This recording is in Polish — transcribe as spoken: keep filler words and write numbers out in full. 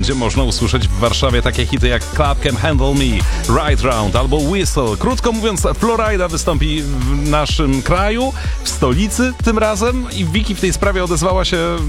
będzie można usłyszeć w Warszawie takie hity jak Club Can Handle Me, Right Round albo Whistle. Krótko mówiąc, Florida wystąpi w naszym kraju, w stolicy tym razem i Wiki w tej sprawie odezwała się